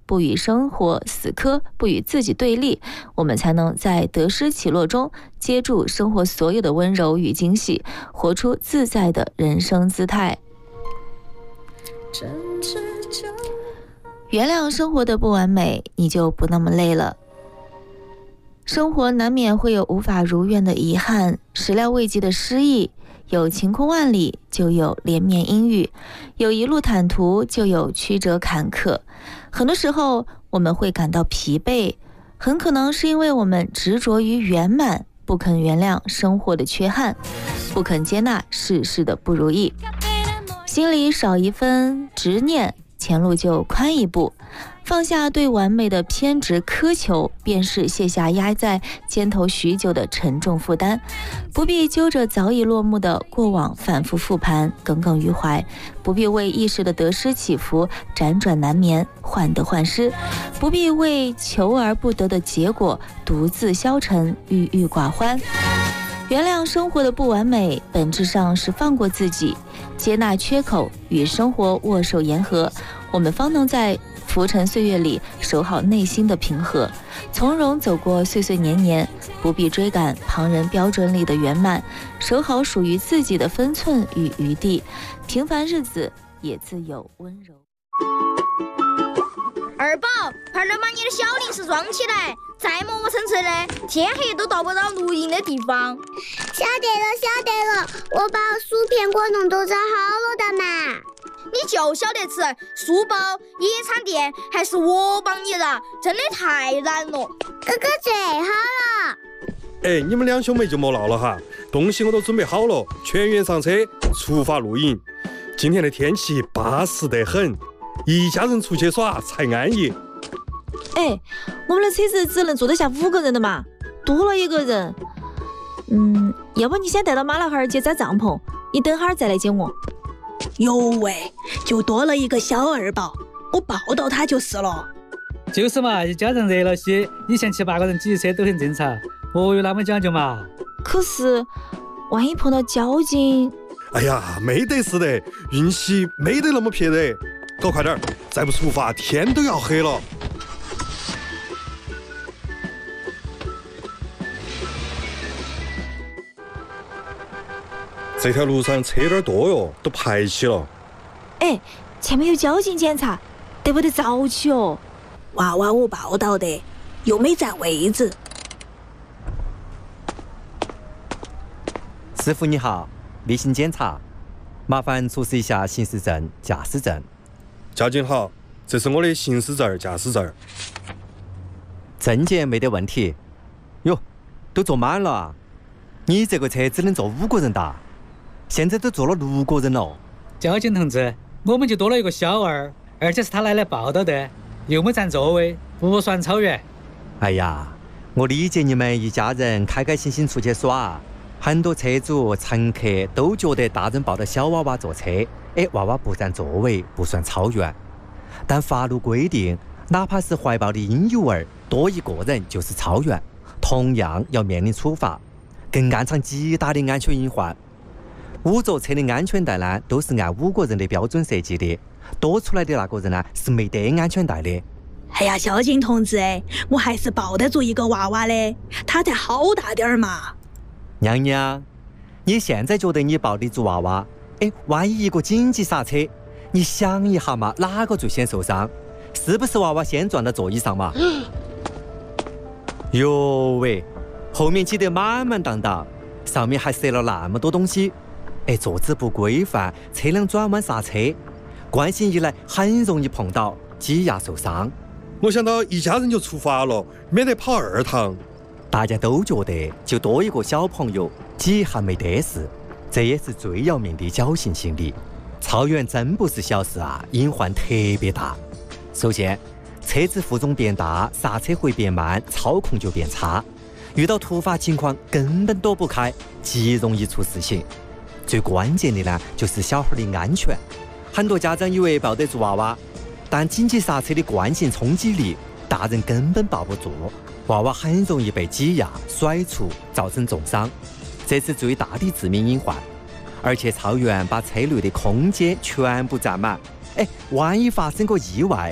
不与生活死磕，不与自己对立，我们才能在得失起落中接住生活所有的温柔与惊喜，活出自在的人生姿态。原谅生活的不完美，你就不那么累了。生活难免会有无法如愿的遗憾，始料未及的失意，有晴空万里，就有连绵阴雨，有一路坦途，就有曲折坎坷。很多时候我们会感到疲惫，很可能是因为我们执着于圆满，不肯原谅生活的缺憾，不肯接纳世事的不如意，心里少一分执念，前路就宽一步。放下对完美的偏执苛求，便是卸下压在肩头许久的沉重负担。不必揪着早已落幕的过往反复复盘，耿耿于怀；不必为一时的得失起伏辗转难眠，患得患失；不必为求而不得的结果独自消沉，郁郁寡欢。原谅生活的不完美，本质上是放过自己，接纳缺口，与生活握手言和，我们方能在浮沉岁月里守好内心的平和，从容走过岁岁年年，不必追赶旁人标准里的圆满，守好属于自己的分寸与余地，平凡日子也自有温柔。 二宝，快点把你的小零食装起来，再磨磨蹭蹭的，天黑都到不到露营的地方。 晓得了，我把薯片果冻都找好了的嘛。 你就晓得吃书包、野餐垫，还是我帮你的，真的太难了。 哥哥最好了。 哎，你们两兄妹就莫闹了哈，东西我都准备好了，全员上车，出发露营。今天的天气巴适得很，一家人出去耍才安逸。 哎，我们的车子只能坐得下5个人的嘛，多了1个人。要不你先带到马老汉儿去扎帐篷，你等会儿再来接我。 哟喂，就多了一个小二宝，我抱到他就是了。 就是嘛，一家人热闹些，以前7、8个人挤车都很正常，何有那么讲究嘛？ 可是万一碰到交警…… 哎呀，没得事的，运气没得那么撇的，搞快点，再不出发天都要黑了。这条路上车有点多哟，都排起了。 哎，前面有交警检查，得不得早起哦？ 娃娃我抱到的，又没占位置。 师傅你好，例行检查，麻烦出示一下行驶证、驾驶证。 交警好，这是我的行驶证、驾驶证。 证件没得问题。哟，都坐满了啊！你这个车只能坐5个人的。现在都坐了6个人了。 交警同志，我们就多了一个小二，而且是他奶奶抱到的，又没占座位，不算超员。 哎呀，我理解你们一家人开开心心出去耍，很多车主乘客都觉得大人抱着小娃娃坐车，娃娃不占座位不算超员。但法律规定，哪怕是怀抱的婴幼儿多1个人就是超员，同样要面临处罚，更暗藏极大的安全隐患。5座车的安全带呢，都是按5个人的标准设计的，多出来的那个人呢是没得安全带的。 哎呀，交警同志，我还是抱得住一个娃娃的，他才好大点儿嘛。 娘娘，你现在觉得你抱得住娃娃？万一一个紧急刹车，你想一下嘛，哪个最先受伤？是不是娃娃先撞到座椅上嘛？哟喂，后面挤得满满当当，上面还塞了那么多东西。坐姿不规范，车辆转弯刹车，惯性一来很容易碰到，挤压受伤。 我想到一家人就出发了，免得跑2趟。 大家都觉得就多一个小朋友，挤还没得事，这也是最要命的侥幸心理。超员真不是小事啊，隐患特别大。首先，车子负重变大，刹车会变慢，操控就变差，遇到突发情况根本躲不开，极容易出事情。最关键的呢，就是小孩的安全。很多家长以为抱得住娃娃，但紧急刹车的惯性冲击力，大人根本抱不住，娃娃很容易被挤压、甩出，造成重伤，这是最大的致命隐患。而且超员把车内的空间全部占满，万一发生个意外，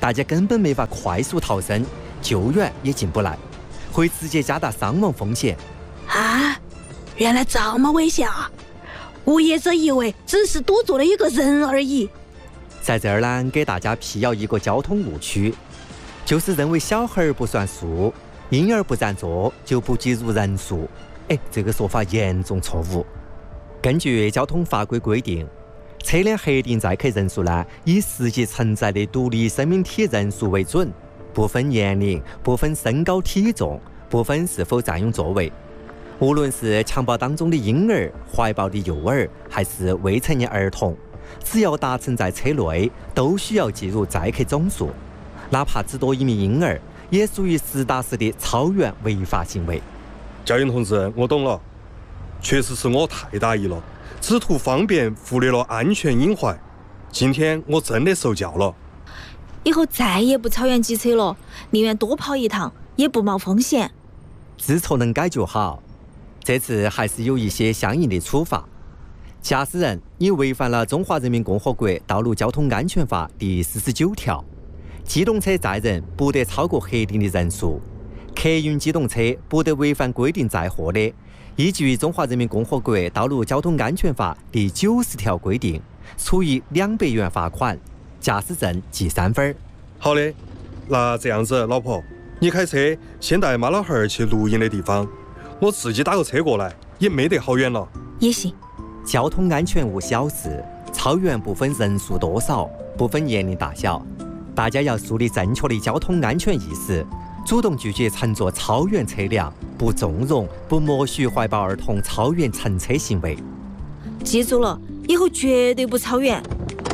大家根本没法快速逃生，救援也进不来，会直接加大伤亡风险。 啊，原来这么危险啊！我一直以为只是多坐了一个人而已。 在这儿呢，给大家辟谣一个交通误区，就是认为小孩不算数，婴儿不占座就不计入人数。这个说法严重错误。根据交通法规规定，车辆核定载客人数呢，以实际承载的独立生命体人数为准，不分年龄，不分身高体重，不分是否占用座位。无论是襁褓当中的婴儿、怀抱的幼儿，还是未成年儿童，只要达乘在车内，都需要计入载客总数，哪怕只多一名婴儿，也属于实打实的超员违法行为。 交警同志，我懂了，确实是我太大意了，只图方便忽略了安全隐患。今天我真的受教了， 以后再也不超员机车了，宁愿多跑一趟，也不冒风险。 知错能改就好，这次还是有一些相应的处罚。驾驶人，你违反了《中华人民共和国道路交通安全法》第49条，机动车载人不得超过核定的人数，客运机动车不得违反规定载货的，依据《中华人民共和国道路交通安全法》第90条规定，处以200元罚款，驾驶证记3分。 好的，那这样子，老婆，你开车先带妈老汉儿去录音的地方，我自己打个车过来，也没得好远了。 也行。 交通安全无小事，超员不分人数多少，不分年龄大小，大家要树立正确的交通安全意识，主动拒绝乘坐超员车辆，不纵容、不默许怀抱儿童超员乘车行为。 记住了，以后绝对不超员。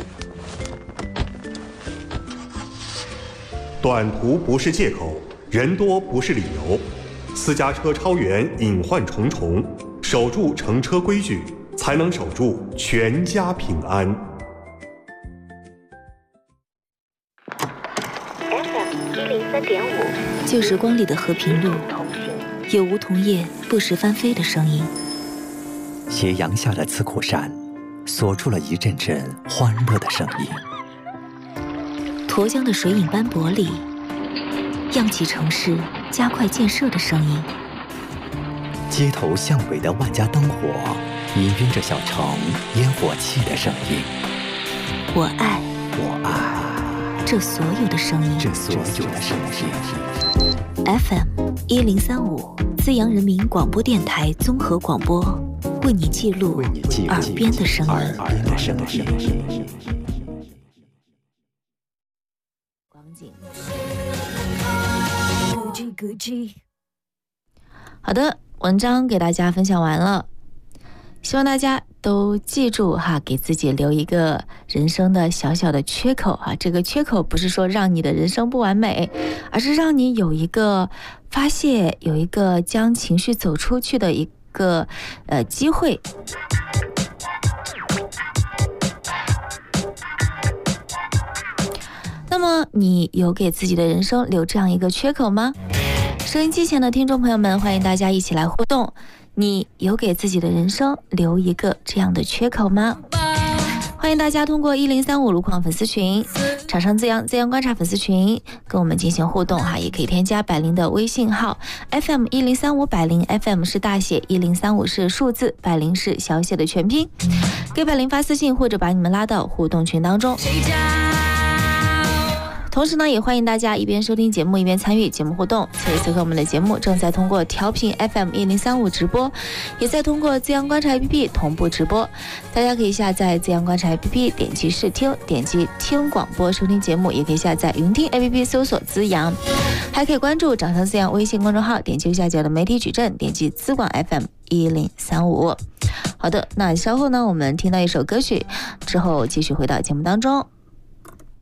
短途不是借口，人多不是理由。私家车超员隐患重重，守住乘车规矩，才能守住全家平安。 旧时光里的和平路，有梧桐叶不时翻飞的声音。 斜阳下的刺库山，锁住了一阵阵欢乐的声音。 沱江的水影斑驳里，漾起城市加快建设的声音。 街头巷尾的万家灯火，氤氲着小城烟火气的声音。 我爱这所有的声音。FM 1035资阳人民广播电台综合广播，为你记录耳边的声音。好的，文章给大家分享完了，希望大家都记住哈，给自己留一个人生的小小的缺口哈。这个缺口不是说让你的人生不完美，而是让你有一个发泄，有一个将情绪走出去的一个机会。那么你有给自己的人生留这样一个缺口吗？收音机前的听众朋友们，欢迎大家一起来互动。你有给自己的人生留一个这样的缺口吗？欢迎大家通过1035路况粉丝群、厂商资阳观察粉丝群跟我们进行互动哈，也可以添加百灵的微信号 FM 1035百灵 FM 是大写，1035是数字，百灵是小写的全拼，给百灵发私信或者把你们拉到互动群当中。同时呢，也欢迎大家一边收听节目一边参与节目互动。此刻我们的节目正在通过调频 FM 1035直播，也在通过资阳观察 APP 同步直播。大家可以下载资阳观察 APP， 点击试听，点击听广播收听节目，也可以下载云听 APP 搜索资阳，还可以关注掌声资阳微信公众号，点击右下角的媒体矩阵，点击资广 FM 1035。好的，那稍后呢，我们听到一首歌曲之后，继续回到节目当中。